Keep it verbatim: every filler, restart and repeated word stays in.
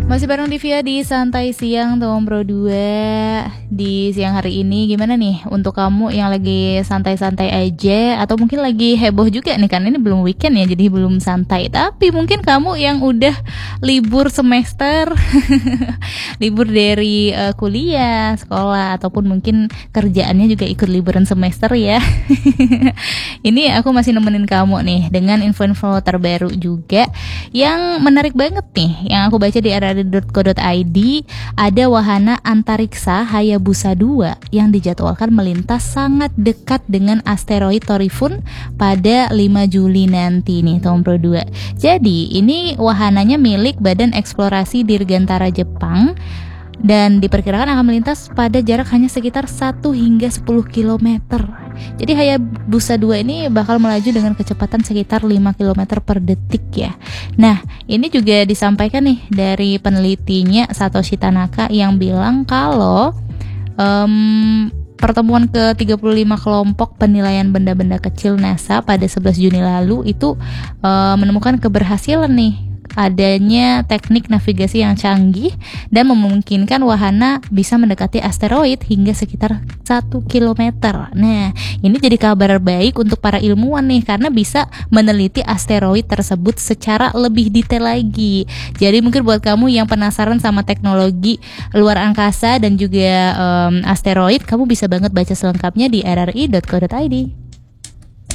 Masih bareng Divya di Santai Siang Tom Bro dua. Di siang hari ini gimana nih untuk kamu yang lagi santai-santai aja, atau mungkin lagi heboh juga nih, kan ini belum weekend ya, jadi belum santai. Tapi mungkin kamu yang udah libur semester libur dari uh, kuliah, sekolah, ataupun mungkin kerjaannya juga ikut liburan semester ya. Ini aku masih nemenin kamu nih dengan info-info terbaru juga yang menarik banget nih, yang aku baca di r r dot co dot i d. Ada wahana antariksa Hayabusa dua yang dijadwalkan melintas sangat dekat dengan asteroid Torifun pada lima Juli nanti nih, Tom Pro dua. Jadi ini wahananya milik Badan Eksplorasi Dirgantara Jepang dan diperkirakan akan melintas pada jarak hanya sekitar satu hingga sepuluh kilometer. Jadi Hayabusa dua ini bakal melaju dengan kecepatan sekitar lima kilometer per detik ya. Nah, ini juga disampaikan nih dari penelitinya Satoshi Tanaka yang bilang kalau um, pertemuan ke tiga puluh lima kelompok penilaian benda-benda kecil NASA pada sebelas Juni lalu itu uh, menemukan keberhasilan nih adanya teknik navigasi yang canggih dan memungkinkan wahana bisa mendekati asteroid hingga sekitar satu kilometer. Nah, ini jadi kabar baik untuk para ilmuwan nih, karena bisa meneliti asteroid tersebut secara lebih detail lagi. Jadi mungkin buat kamu yang penasaran sama teknologi luar angkasa dan juga um, asteroid, kamu bisa banget baca selengkapnya di r r i dot co dot i d.